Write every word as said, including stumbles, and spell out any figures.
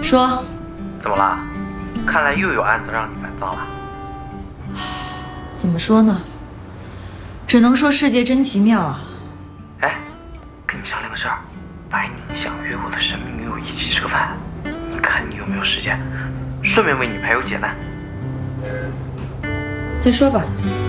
说， 怎么了？看来又有案子让你烦躁了。 怎么说呢？只能说世界真奇妙啊！ 哎，跟你商量个事儿，白宁想约我的神秘女友一起吃个饭，你看你有没有时间？顺便为你排忧解难。 再说吧。